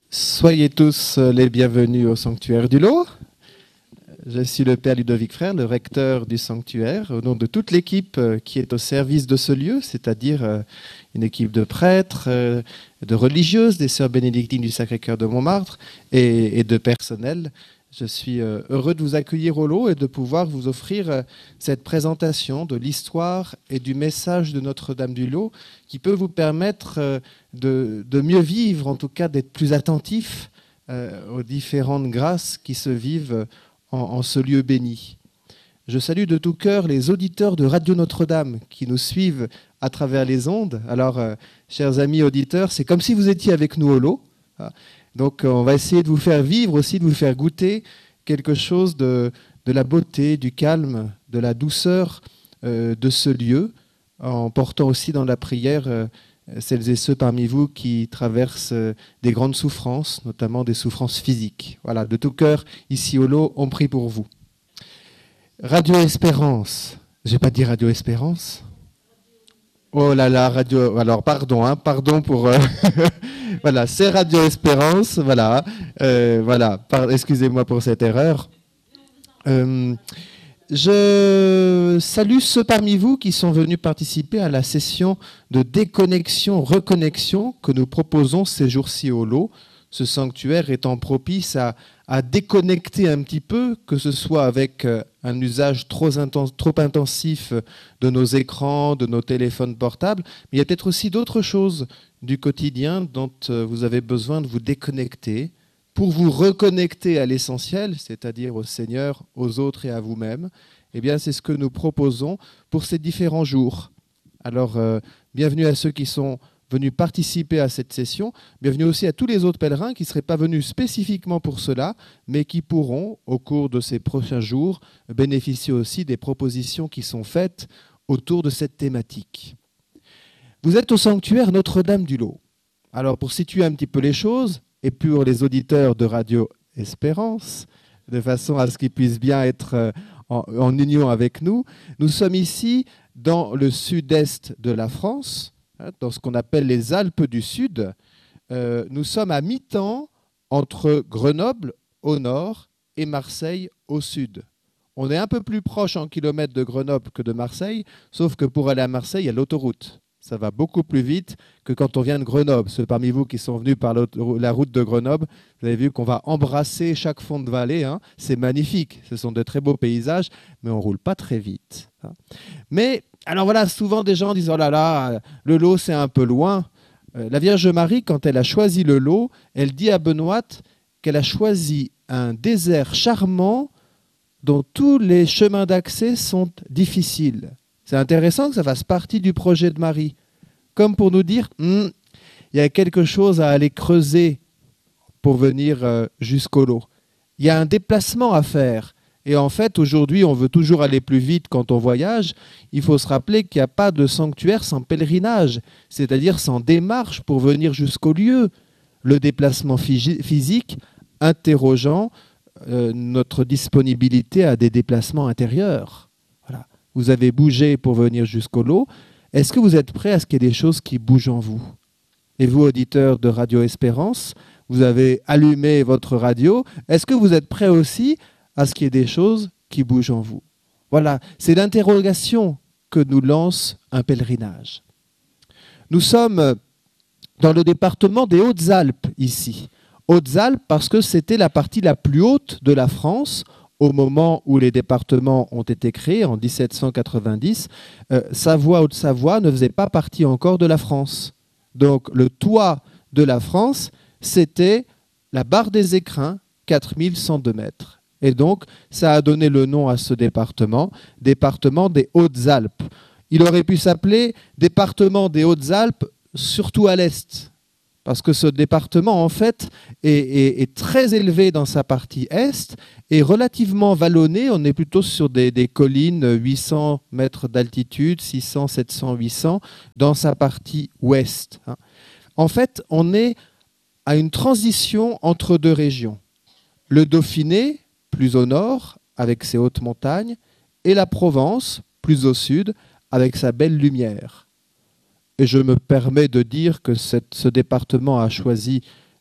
Soyez tous les bienvenus au sanctuaire du Lot. Je suis le Père Ludovic Frère, le recteur du sanctuaire, au nom de toute l'équipe qui est au service de ce lieu, c'est-à-dire une équipe de prêtres, de religieuses, des sœurs bénédictines du Sacré-Cœur de Montmartre et de personnel. Je suis heureux de vous accueillir au Lot et de pouvoir vous offrir cette présentation de l'histoire et du message de Notre-Dame du Lot qui peut vous permettre de mieux vivre, en tout cas d'être plus attentif aux différentes grâces qui se vivent en ce lieu béni. Je salue de tout cœur les auditeurs de Radio Notre-Dame qui nous suivent à travers les ondes. Alors, chers amis auditeurs, c'est comme si vous étiez avec nous au Lot. Donc, on va essayer de vous faire vivre aussi, de vous faire goûter quelque chose de la beauté, du calme, de la douceur de ce lieu, en portant aussi dans la prière celles et ceux parmi vous qui traversent des grandes souffrances, notamment des souffrances physiques. Voilà, de tout cœur, ici au Lot, on prie pour vous. Radio Espérance. Je n'ai pas dit Radio Espérance. Oh là là, Radio... Alors, pardon, pardon pour... voilà, c'est Radio Espérance, voilà. Excusez-moi pour cette erreur. Je salue ceux parmi vous qui sont venus participer à la session de déconnexion, reconnexion que nous proposons ces jours-ci au Lot. Ce sanctuaire étant propice à déconnecter un petit peu, que ce soit avec un usage trop intensif de nos écrans, de nos téléphones portables, mais il y a peut-être aussi d'autres choses du quotidien dont vous avez besoin de vous déconnecter pour vous reconnecter à l'essentiel, c'est-à-dire au Seigneur, aux autres et à vous-même. Eh bien, c'est ce que nous proposons pour ces différents jours. Alors, bienvenue à ceux qui sont venus participer à cette session. Bienvenue aussi à tous les autres pèlerins qui ne seraient pas venus spécifiquement pour cela, mais qui pourront, au cours de ces prochains jours, bénéficier aussi des propositions qui sont faites autour de cette thématique. Vous êtes au sanctuaire Notre-Dame du Lot. Alors, pour situer un petit peu les choses, et pour les auditeurs de Radio Espérance, de façon à ce qu'ils puissent bien être en union avec nous, nous sommes ici dans le sud-est de la France, dans ce qu'on appelle les Alpes du Sud. Nous sommes à mi-temps entre Grenoble au nord et Marseille au sud. On est un peu plus proche en kilomètres de Grenoble que de Marseille, sauf que pour aller à Marseille, il y a l'autoroute. Ça va beaucoup plus vite que quand on vient de Grenoble. Ceux parmi vous qui sont venus par la route de Grenoble, vous avez vu qu'on va embrasser chaque fond de vallée. C'est magnifique, ce sont de très beaux paysages, mais on ne roule pas très vite. Mais, alors voilà, souvent des gens disent « Oh là là, le Lot c'est un peu loin ». La Vierge Marie, quand elle a choisi le Lot, elle dit à Benoît qu'elle a choisi un désert charmant dont tous les chemins d'accès sont difficiles. C'est intéressant que ça fasse partie du projet de Marie, comme pour nous dire il y a quelque chose à aller creuser pour venir jusqu'au Lot. Il y a un déplacement à faire. Et en fait, aujourd'hui, on veut toujours aller plus vite quand on voyage. Il faut se rappeler qu'il n'y a pas de sanctuaire sans pèlerinage, c'est-à-dire sans démarche pour venir jusqu'au lieu. Le déplacement physique interrogeant notre disponibilité à des déplacements intérieurs. Vous avez bougé pour venir jusqu'au Lot. Est-ce que vous êtes prêts à ce qu'il y ait des choses qui bougent en vous? Et vous, auditeurs de Radio Espérance, vous avez allumé votre radio. Est-ce que vous êtes prêts aussi à ce qu'il y ait des choses qui bougent en vous? Voilà, c'est l'interrogation que nous lance un pèlerinage. Nous sommes dans le département des Hautes-Alpes ici. Hautes-Alpes parce que c'était la partie la plus haute de la France au moment où les départements ont été créés, en 1790, Savoie, Haute-Savoie ne faisait pas partie encore de la France. Donc le toit de la France, c'était la barre des Écrins, 4102 mètres. Et donc, ça a donné le nom à ce département des Hautes-Alpes. Il aurait pu s'appeler département des Hautes-Alpes, surtout à l'est. Parce que ce département, en fait, est très élevé dans sa partie est et relativement vallonné. On est plutôt sur des collines, 800 mètres d'altitude, 600, 700, 800, dans sa partie ouest. En fait, on est à une transition entre deux régions. Le Dauphiné, plus au nord, avec ses hautes montagnes, et la Provence, plus au sud, avec sa belle lumière. Et je me permets de dire que ce département a choisi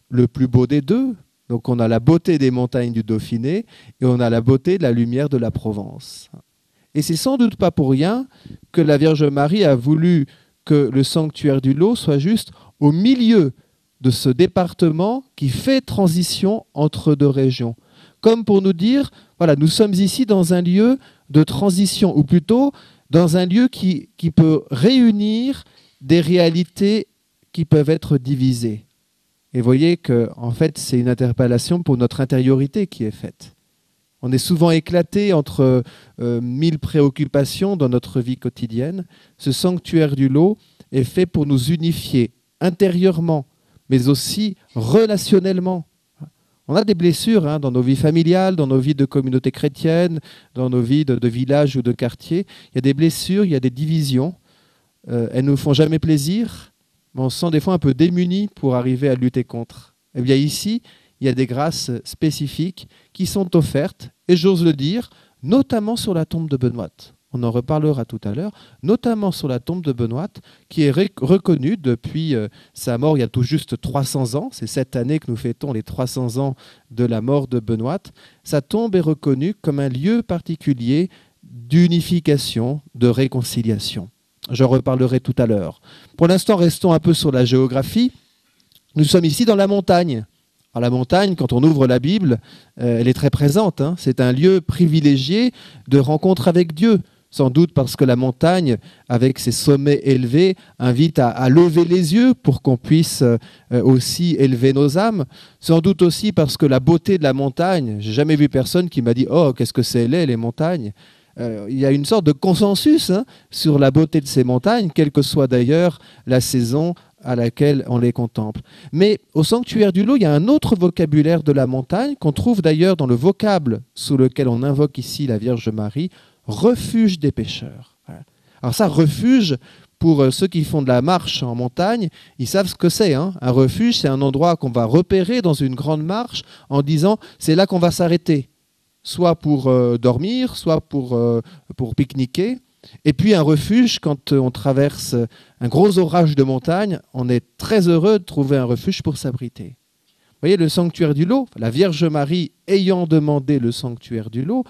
le plus beau des deux. Donc on a la beauté des montagnes du Dauphiné et on a la beauté de la lumière de la Provence. Et c'est sans doute pas pour rien que la Vierge Marie a voulu que le sanctuaire du Lot soit juste au milieu de ce département qui fait transition entre deux régions. Comme pour nous dire, voilà, nous sommes ici dans un lieu de transition, ou plutôt dans un lieu qui peut réunir des réalités qui peuvent être divisées. Et vous voyez que, en fait, c'est une interpellation pour notre intériorité qui est faite. On est souvent éclaté entre 1000 préoccupations dans notre vie quotidienne. Ce sanctuaire du Lot est fait pour nous unifier intérieurement, mais aussi relationnellement. On a des blessures dans nos vies familiales, dans nos vies de communauté chrétienne, dans nos vies de village ou de quartier. Il y a des blessures, il y a des divisions. Elles ne nous font jamais plaisir, mais on se sent des fois un peu démunis pour arriver à lutter contre. Eh bien ici, il y a des grâces spécifiques qui sont offertes, et j'ose le dire, notamment sur la tombe de Benoît. On en reparlera tout à l'heure, notamment sur la tombe de Benoît, qui est reconnue depuis sa mort il y a tout juste 300 ans. C'est cette année que nous fêtons les 300 ans de la mort de Benoît. Sa tombe est reconnue comme un lieu particulier d'unification, de réconciliation. J'en reparlerai tout à l'heure. Pour l'instant, restons un peu sur la géographie. Nous sommes ici dans la montagne. Alors, la montagne, quand on ouvre la Bible, elle est très présente. C'est un lieu privilégié de rencontre avec Dieu. Sans doute parce que la montagne, avec ses sommets élevés, invite à lever les yeux pour qu'on puisse aussi élever nos âmes. Sans doute aussi parce que la beauté de la montagne, j'ai jamais vu personne qui m'a dit « Oh, qu'est-ce que c'est laid, les montagnes !» Il y a une sorte de consensus sur la beauté de ces montagnes, quelle que soit d'ailleurs la saison à laquelle on les contemple. Mais au sanctuaire du Lot, il y a un autre vocabulaire de la montagne qu'on trouve d'ailleurs dans le vocable sous lequel on invoque ici la Vierge Marie, refuge des pécheurs. Alors ça, refuge, pour ceux qui font de la marche en montagne, ils savent ce que c'est. Un refuge, c'est un endroit qu'on va repérer dans une grande marche en disant c'est là qu'on va s'arrêter, soit pour dormir, soit pour pique-niquer. Et puis un refuge, quand on traverse un gros orage de montagne, on est très heureux de trouver un refuge pour s'abriter. Vous voyez, le sanctuaire du Lot, la Vierge Marie ayant demandé le sanctuaire du Lot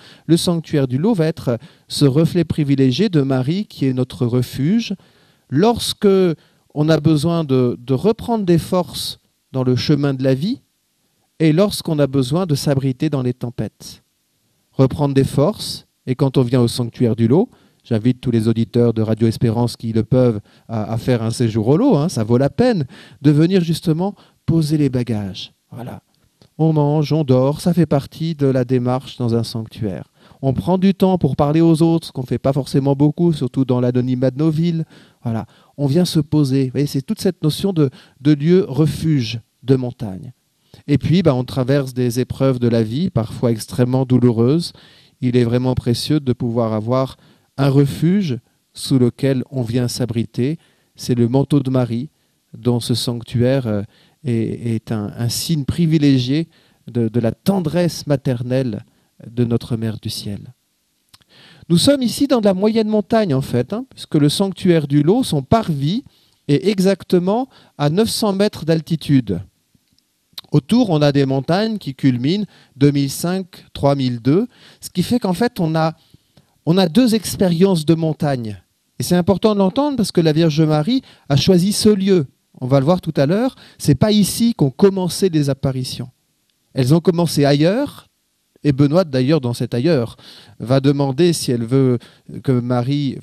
va être ce reflet privilégié de Marie qui est notre refuge. Lorsque on a besoin de reprendre des forces dans le chemin de la vie et lorsqu'on a besoin de s'abriter dans les tempêtes. Reprendre des forces, et quand on vient au sanctuaire du Lot, j'invite tous les auditeurs de Radio Espérance qui le peuvent à faire un séjour au Lot, ça vaut la peine de venir justement poser les bagages. Voilà. On mange, on dort, ça fait partie de la démarche dans un sanctuaire. On prend du temps pour parler aux autres, ce qu'on ne fait pas forcément beaucoup, surtout dans l'anonymat de nos villes. Voilà. On vient se poser. Vous voyez, c'est toute cette notion de lieu refuge de montagne. Et puis, on traverse des épreuves de la vie, parfois extrêmement douloureuses. Il est vraiment précieux de pouvoir avoir un refuge sous lequel on vient s'abriter. C'est le manteau de Marie, dont ce sanctuaire est un signe privilégié de la tendresse maternelle de notre Mère du Ciel. Nous sommes ici dans de la moyenne montagne, en fait, puisque le sanctuaire du Lot, son parvis, est exactement à 900 mètres d'altitude. Autour, on a des montagnes qui culminent 2005, 3002, ce qui fait qu'en fait, on a deux expériences de montagne. Et c'est important de l'entendre parce que la Vierge Marie a choisi ce lieu. On va le voir tout à l'heure. Ce n'est pas ici qu'ont commencé les apparitions. Elles ont commencé ailleurs. Et Benoît, d'ailleurs, dans cet ailleurs, va demander si elle veut que Marie,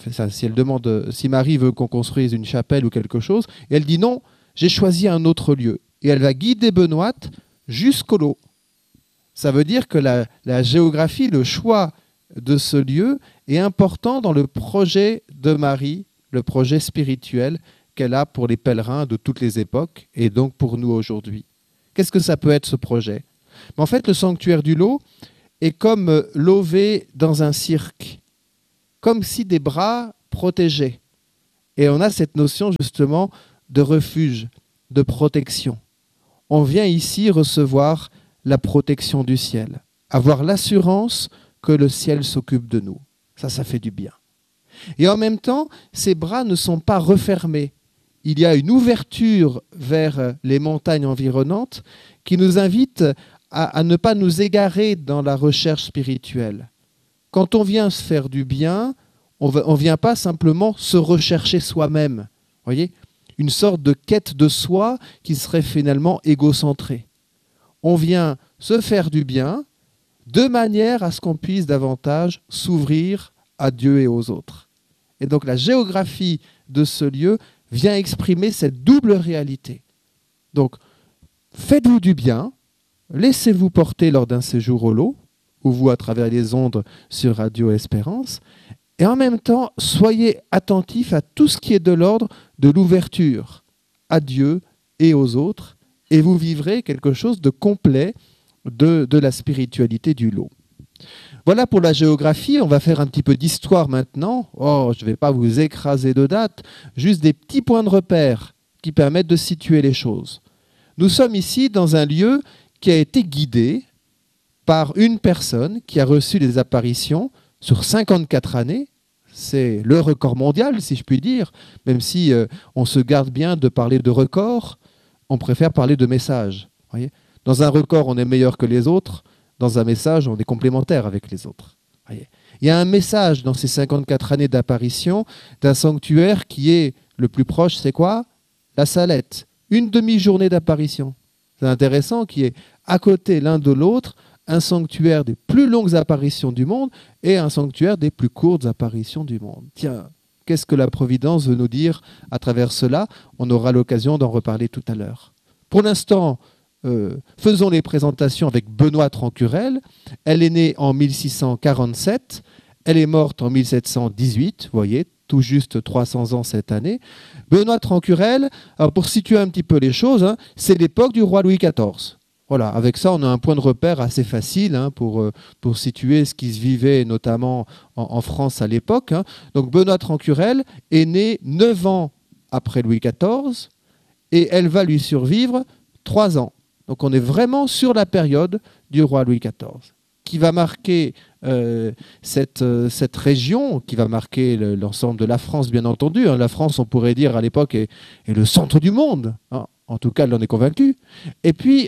si Marie veut qu'on construise une chapelle ou quelque chose. Et elle dit non, j'ai choisi un autre lieu. Et elle va guider Benoît jusqu'au Lot. Ça veut dire que la géographie, le choix de ce lieu est important dans le projet de Marie, le projet spirituel qu'elle a pour les pèlerins de toutes les époques et donc pour nous aujourd'hui. Qu'est-ce que ça peut être ce projet ? En fait, le sanctuaire du Lot est comme lové dans un cirque, comme si des bras protégeaient. Et on a cette notion justement de refuge, de protection. On vient ici recevoir la protection du ciel, avoir l'assurance que le ciel s'occupe de nous. Ça fait du bien. Et en même temps, ces bras ne sont pas refermés. il y a une ouverture vers les montagnes environnantes qui nous invite à ne pas nous égarer dans la recherche spirituelle. Quand on vient se faire du bien, on ne vient pas simplement se rechercher soi-même. Voyez, une sorte de quête de soi qui serait finalement égocentrée. On vient se faire du bien de manière à ce qu'on puisse davantage s'ouvrir à Dieu et aux autres. Et donc la géographie de ce lieu vient exprimer cette double réalité. Donc, faites-vous du bien, laissez-vous porter lors d'un séjour au lot, ou vous à travers les ondes sur Radio Espérance, et en même temps, soyez attentifs à tout ce qui est de l'ordre de l'ouverture à Dieu et aux autres, et vous vivrez quelque chose de complet de la spiritualité du lot. Voilà pour la géographie. On va faire un petit peu d'histoire maintenant. Oh, je ne vais pas vous écraser de dates, juste des petits points de repère qui permettent de situer les choses. Nous sommes ici dans un lieu qui a été guidé par une personne qui a reçu des apparitions sur 54 années. C'est le record mondial, si je puis dire, même si on se garde bien de parler de record, on préfère parler de message. Voyez ? Dans un record, on est meilleur que les autres. Dans un message, on est complémentaire avec les autres. Voyez ? Il y a un message dans ces 54 années d'apparition d'un sanctuaire qui est le plus proche, c'est quoi ? La Salette. Une demi-journée d'apparition. C'est intéressant qu'il y ait à côté l'un de l'autre un sanctuaire des plus longues apparitions du monde et un sanctuaire des plus courtes apparitions du monde. Tiens, qu'est-ce que la Providence veut nous dire à travers cela ? On aura l'occasion d'en reparler tout à l'heure. Pour l'instant, faisons les présentations avec Benoît Trancurel. Elle est née en 1647, elle est morte en 1718, vous voyez, tout juste 300 ans cette année. Benoît Trancurel, alors pour situer un petit peu les choses, c'est l'époque du roi Louis XIV. Voilà, avec ça, on a un point de repère assez facile pour situer ce qui se vivait notamment en France à l'époque. Donc Benoît Trancurel est né 9 ans après Louis XIV et elle va lui survivre 3 ans. Donc on est vraiment sur la période du roi Louis XIV, qui va marquer cette région, qui va marquer l'ensemble de la France, bien entendu. La France, on pourrait dire à l'époque, est le centre du monde. En tout cas, elle en est convaincue. Et puis,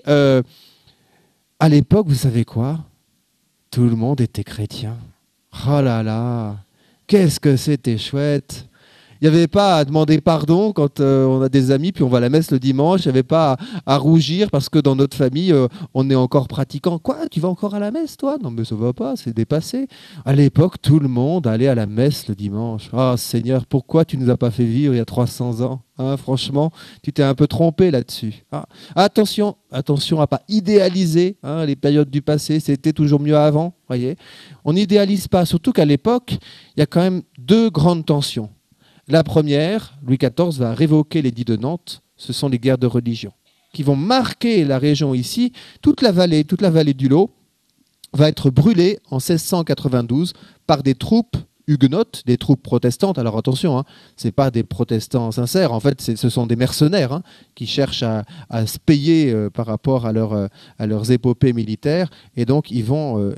à l'époque, vous savez quoi ? Tout le monde était chrétien. Oh là là, qu'est-ce que c'était chouette ! Il n'y avait pas à demander pardon quand on a des amis, puis on va à la messe le dimanche. Il n'y avait pas à rougir parce que dans notre famille, on est encore pratiquant. Quoi ? Tu vas encore à la messe, toi ? Non, mais ça ne va pas, c'est dépassé. À l'époque, tout le monde allait à la messe le dimanche. Ah, Seigneur, pourquoi tu ne nous as pas fait vivre il y a 300 ans ? Franchement, tu t'es un peu trompé là-dessus. Attention à ne pas idéaliser les périodes du passé. C'était toujours mieux avant, voyez. On n'idéalise pas, surtout qu'à l'époque, il y a quand même 2 grandes tensions. La première, Louis XIV va révoquer l'édit de Nantes, ce sont les guerres de religion, qui vont marquer la région ici. Toute la vallée du Lot va être brûlée en 1692 par des troupes huguenotes, des troupes protestantes. Alors attention, ce n'est pas des protestants sincères, en fait ce sont des mercenaires qui cherchent à se payer par rapport à leurs épopées militaires, et donc ils vont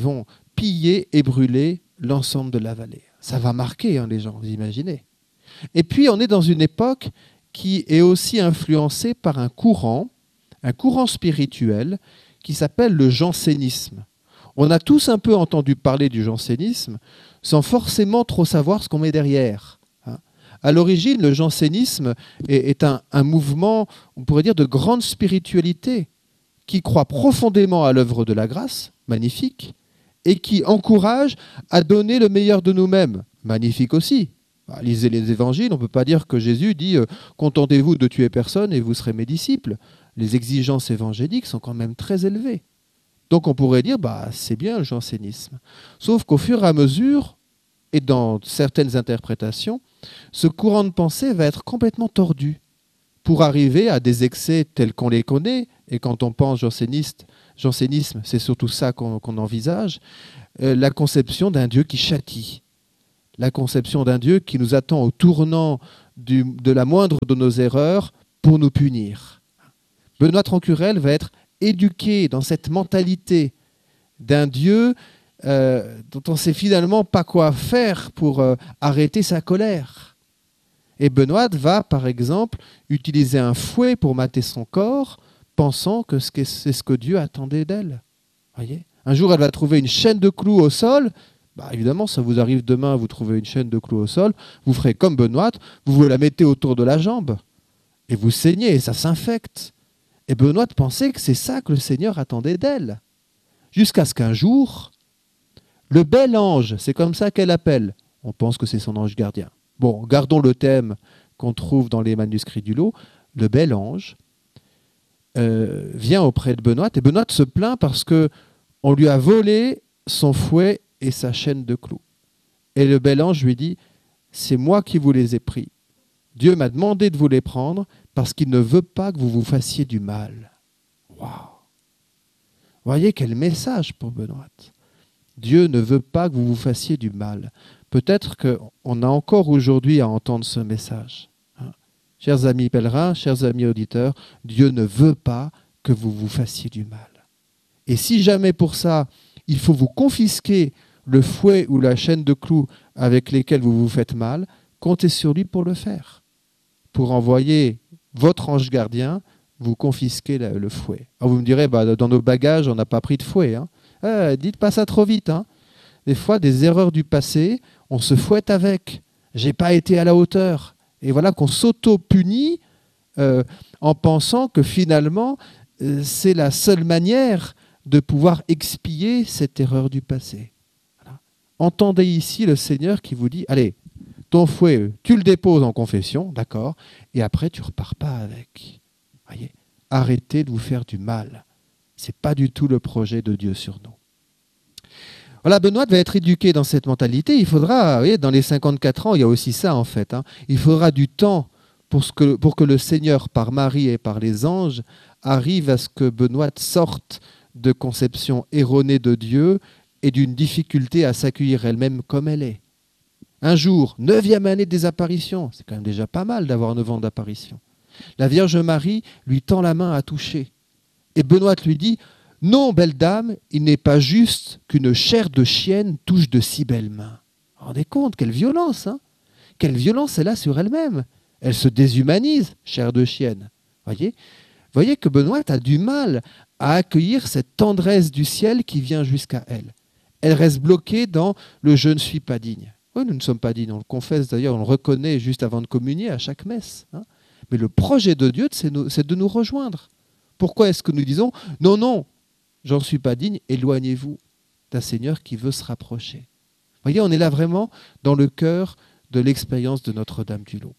piller et brûler l'ensemble de la vallée. Ça va marquer les gens, vous imaginez. Et puis, on est dans une époque qui est aussi influencée par un courant spirituel qui s'appelle le jansénisme. On a tous un peu entendu parler du jansénisme sans forcément trop savoir ce qu'on met derrière. À l'origine, le jansénisme est un mouvement, on pourrait dire, de grande spiritualité qui croit profondément à l'œuvre de la grâce, magnifique, et qui encourage à donner le meilleur de nous-mêmes, magnifique aussi. Lisez les évangiles, on ne peut pas dire que Jésus dit « Contentez-vous de tuer personne et vous serez mes disciples ». Les exigences évangéliques sont quand même très élevées. Donc on pourrait dire c'est bien le jansénisme. Sauf qu'au fur et à mesure, et dans certaines interprétations, ce courant de pensée va être complètement tordu pour arriver à des excès tels qu'on les connaît. Et quand on pense jansénisme, c'est surtout ça qu'on envisage, la conception d'un Dieu qui châtie. La conception d'un Dieu qui nous attend au tournant de la moindre de nos erreurs pour nous punir. Benoît Trancurel va être éduqué dans cette mentalité d'un Dieu dont on ne sait finalement pas quoi faire pour arrêter sa colère. Et Benoît va, par exemple, utiliser un fouet pour mater son corps, pensant que c'est ce que Dieu attendait d'elle. Voyez ? Un jour, elle va trouver une chaîne de clous au sol. Évidemment, ça vous arrive demain, vous trouvez une chaîne de clous au sol, vous ferez comme Benoît, vous la mettez autour de la jambe, et vous saignez, et ça s'infecte. Et Benoît pensait que c'est ça que le Seigneur attendait d'elle. Jusqu'à ce qu'un jour, le bel ange, c'est comme ça qu'elle appelle, on pense que c'est son ange gardien. Bon, gardons le thème qu'on trouve dans les manuscrits du lot, le bel ange vient auprès de Benoît, et Benoît se plaint parce qu'on lui a volé son fouet et sa chaîne de clous. Et le bel ange lui dit, c'est moi qui vous les ai pris. Dieu m'a demandé de vous les prendre parce qu'il ne veut pas que vous vous fassiez du mal. Waouh! Voyez quel message pour Benoît. Dieu ne veut pas que vous vous fassiez du mal. Peut-être qu'on a encore aujourd'hui à entendre ce message. Chers amis pèlerins, chers amis auditeurs, Dieu ne veut pas que vous vous fassiez du mal. Et si jamais pour ça, il faut vous confisquer le fouet ou la chaîne de clous avec lesquels vous vous faites mal, comptez sur lui pour le faire. Pour envoyer votre ange gardien, vous confisquer le fouet. Alors vous me direz, dans nos bagages, on n'a pas pris de fouet. Dites pas ça trop vite. Des fois, des erreurs du passé, on se fouette avec. J'ai pas été à la hauteur. Et voilà qu'on s'auto-punit en pensant que finalement, c'est la seule manière de pouvoir expier cette erreur du passé. Voilà. Entendez ici le Seigneur qui vous dit, allez, ton fouet, tu le déposes en confession, d'accord, et après tu repars pas avec. Voyez, arrêtez de vous faire du mal. Ce n'est pas du tout le projet de Dieu sur nous. Voilà, Benoît va être éduqué dans cette mentalité. Il faudra, vous voyez, dans les 54 ans, il y a aussi ça en fait. Il faudra du temps pour que le Seigneur, par Marie et par les anges, arrive à ce que Benoît sorte de conception erronée de Dieu et d'une difficulté à s'accueillir elle-même comme elle est. Un jour, 9e année des apparitions, c'est quand même déjà pas mal d'avoir 9 ans d'apparition. La Vierge Marie lui tend la main à toucher. Et Benoît lui dit, « Non, belle dame, il n'est pas juste qu'une chair de chienne touche de si belles mains. » Vous vous rendez compte, quelle violence, Quelle violence elle a sur elle-même. Elle se déshumanise, chair de chienne. Voyez que Benoît a du mal à accueillir cette tendresse du ciel qui vient jusqu'à elle. Elle reste bloquée dans le « je ne suis pas digne ». Oui, nous ne sommes pas dignes, on le confesse d'ailleurs, on le reconnaît juste avant de communier à chaque messe. Mais le projet de Dieu, c'est de nous rejoindre. Pourquoi est-ce que nous disons « Non, non, j'en suis pas digne, éloignez-vous d'un Seigneur qui veut se rapprocher ». Voyez, on est là vraiment dans le cœur de l'expérience de Notre-Dame du Lot.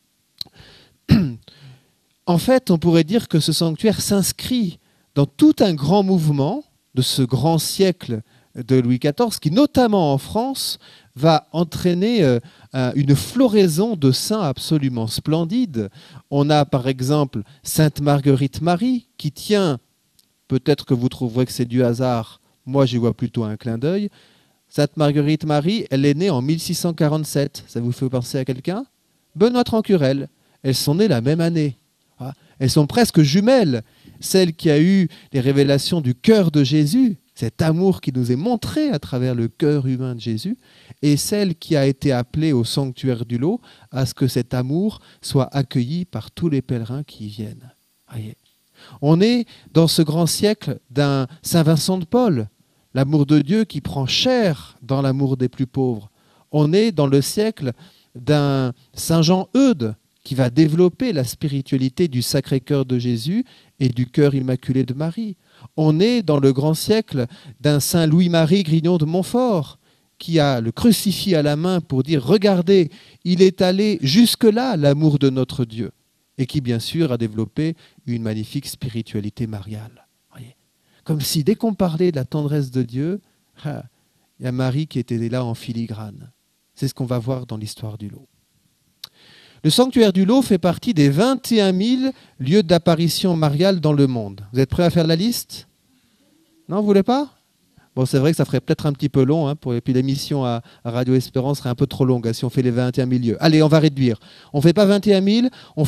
En fait, on pourrait dire que ce sanctuaire s'inscrit dans tout un grand mouvement de ce grand siècle de Louis XIV, qui notamment en France va entraîner une floraison de saints absolument splendides. On a par exemple Sainte Marguerite Marie qui tient, peut-être que vous trouverez que c'est du hasard, moi j'y vois plutôt un clin d'œil. Sainte Marguerite Marie, elle est née en 1647, ça vous fait penser à quelqu'un? Benoît Rancurel, elles sont nées la même année. Elles sont presque jumelles. Celle qui a eu les révélations du cœur de Jésus, cet amour qui nous est montré à travers le cœur humain de Jésus, et celle qui a été appelée au sanctuaire du Lot à ce que cet amour soit accueilli par tous les pèlerins qui y viennent. Voyez. On est dans ce grand siècle d'un Saint Vincent de Paul, l'amour de Dieu qui prend chair dans l'amour des plus pauvres. On est dans le siècle d'un Saint Jean Eudes qui va développer la spiritualité du Sacré-Cœur de Jésus et du Cœur Immaculé de Marie. On est dans le grand siècle d'un Saint Louis-Marie Grignon de Montfort qui a le crucifix à la main pour dire « Regardez, il est allé jusque-là l'amour de notre Dieu » et qui bien sûr a développé une magnifique spiritualité mariale. Voyez, comme si dès qu'on parlait de la tendresse de Dieu, il y a Marie qui était là en filigrane. C'est ce qu'on va voir dans l'histoire du Lot. Le sanctuaire du Lot fait partie des 21 000 lieux d'apparition mariale dans le monde. Vous êtes prêts à faire la liste? Non, vous ne voulez pas? Bon, c'est vrai que ça ferait peut-être un petit peu long, et puis l'émission à Radio Espérance serait un peu trop longue si on fait les 21 000 lieux. Allez, on va réduire. On ne fait pas 21 000, on